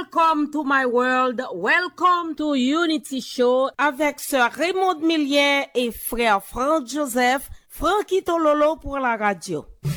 Welcome to my world, welcome to Unity Show avec sœur Raymond Millier et frère Franck Joseph, Francky Tololo pour la radio.